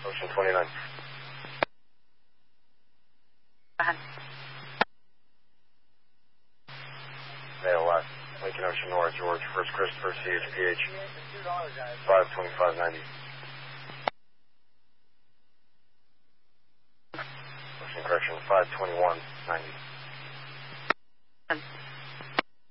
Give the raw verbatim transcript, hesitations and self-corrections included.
Ocean twenty-nine. Go ahead. Mail last. Lincoln Ocean North, George, First Christopher, C H P H, five twenty-five ninety. Ocean correction, five twenty-one ninety.